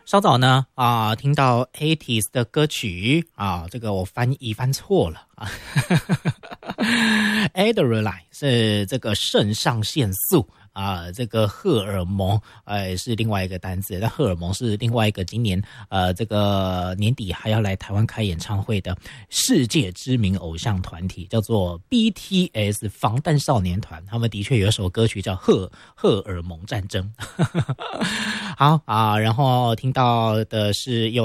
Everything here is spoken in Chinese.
稍早呢听到 80s 的歌曲这个我翻译翻错了啊，Adrenaline 是这个肾上腺素这个荷尔蒙是另外一个单字，但荷尔蒙是另外一个今年这个年底还要来台湾开演唱会的世界知名偶像团体，叫做 BTS 防弹少年团，他们的确有一首歌曲叫荷尔蒙战争好然后听到的是